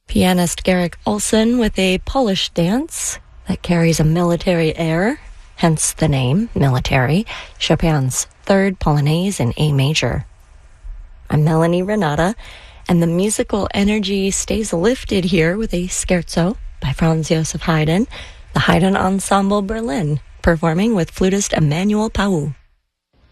Pianist Garrick Olson with a Polish dance that carries a military air, hence the name, Military, Chopin's third Polonaise in A major. I'm Melanie Renata, and the musical energy stays lifted here with a scherzo by Franz Joseph Haydn, the Haydn Ensemble Berlin, performing with flutist Emmanuel Pau.